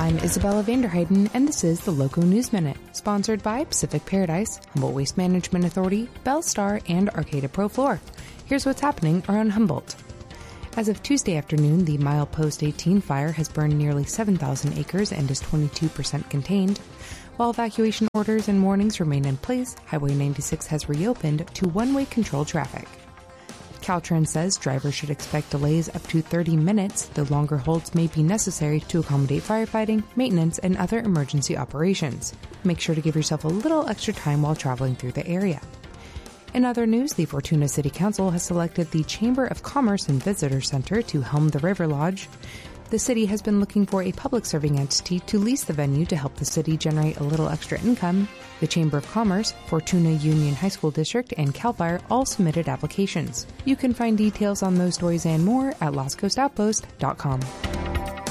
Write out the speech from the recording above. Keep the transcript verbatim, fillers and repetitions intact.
I'm Isabella Vanderheiden, and this is the Loco News Minute, sponsored by Pacific Paradise, Humboldt Waste Management Authority, Bellstar, and Arcata Pro Floor. Here's what's happening around Humboldt. As of Tuesday afternoon, the Milepost eighteen fire has burned nearly seven thousand acres and is twenty-two percent contained. While evacuation orders and warnings remain in place, Highway ninety-six has reopened to one-way control traffic. Caltrans says drivers should expect delays up to thirty minutes, though longer holds may be necessary to accommodate firefighting, maintenance, and other emergency operations. Make sure to give yourself a little extra time while traveling through the area. In other news, the Fortuna City Council has selected the Chamber of Commerce and Visitor Center to helm the River Lodge. The city has been looking for a public serving entity to lease the venue to help the city generate a little extra income. The Chamber of Commerce, Fortuna Union High School District, and CAL FIRE all submitted applications. You can find details on those stories and more at Lost Coast Outpost dot com.